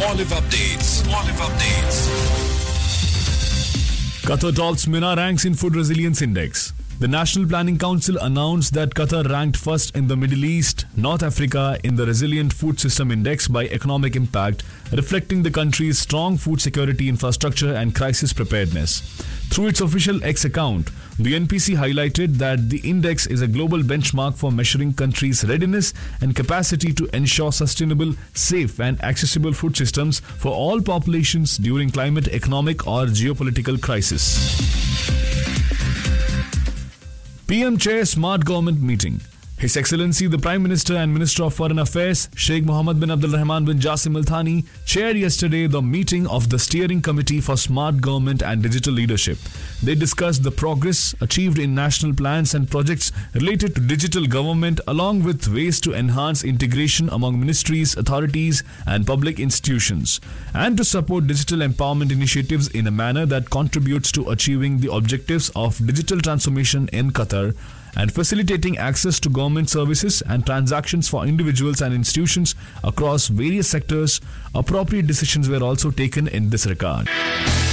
Olive Updates. Qatar tops MENA ranks in Food Resilience Index. The National Planning Council announced that Qatar ranked first in the Middle East, North Africa in the Resilient Food System Index by economic impact, reflecting the country's strong food security infrastructure and crisis preparedness. Through its official X account, the NPC highlighted that the index is a global benchmark for measuring countries' readiness and capacity to ensure sustainable, safe, and accessible food systems for all populations during climate, economic, or geopolitical crisis. PM Chair Smart Government Meeting. His Excellency the Prime Minister and Minister of Foreign Affairs Sheikh Mohammed bin Abdul Rahman bin Jassim Al Thani chaired yesterday the meeting of the Steering Committee for Smart Government and Digital Leadership. They discussed the progress achieved in national plans and projects related to digital government along with ways to enhance integration among ministries, authorities and public institutions and to support digital empowerment initiatives in a manner that contributes to achieving the objectives of digital transformation in Qatar and facilitating access to government services and transactions for individuals and institutions across various sectors. Appropriate decisions were also taken in this regard.